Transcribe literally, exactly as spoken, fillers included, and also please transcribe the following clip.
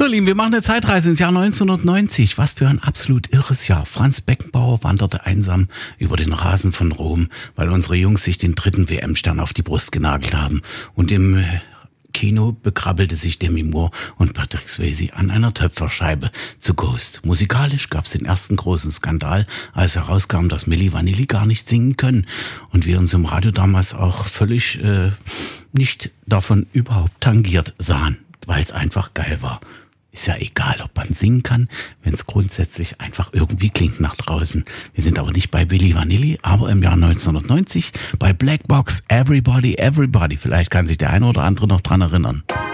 So, Lieben, wir machen eine Zeitreise ins Jahr neunzehnhundertneunzig. Was für ein absolut irres Jahr. Franz Beckenbauer wanderte einsam über den Rasen von Rom, weil unsere Jungs sich den dritten W M-Stern auf die Brust genagelt haben. Und im Kino bekrabbelte sich Demi Moore und Patrick Swayze an einer Töpferscheibe zu Ghost. Musikalisch gab's den ersten großen Skandal, als herauskam, dass Milli Vanilli gar nicht singen können. Und wir uns im Radio damals auch völlig äh, nicht davon überhaupt tangiert sahen, weil es einfach geil war. Ist ja egal, ob man singen kann, wenn es grundsätzlich einfach irgendwie klingt nach draußen. Wir sind aber nicht bei Milli Vanilli, aber im Jahr neunzehnhundertneunzig bei Black Box, Everybody, Everybody. Vielleicht kann sich der eine oder andere noch dran erinnern.